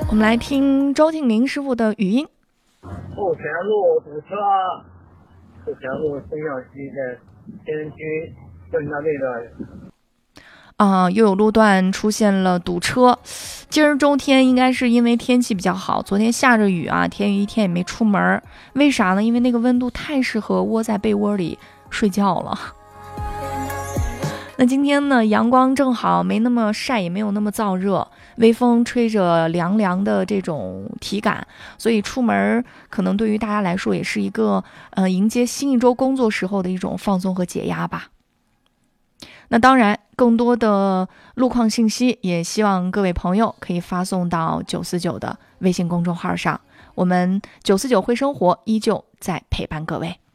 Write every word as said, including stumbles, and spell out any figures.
我们来听周庆林师傅的语音。 富泉路堵车，富泉路孙耀西在天人区交警大队的啊，又有路段出现了堵车。今儿周天应该是因为天气比较好，昨天下着雨啊，天宇一天也没出门。为啥呢？因为那个温度太适合窝在被窝里睡觉了。那今天呢，阳光正好，没那么晒，也没有那么燥热，微风吹着凉凉的这种体感，所以出门可能对于大家来说也是一个呃迎接新一周工作时候的一种放松和解压吧。那当然，更多的路况信息也希望各位朋友可以发送到九四九的微信公众号上，我们九四九会生活依旧在陪伴各位。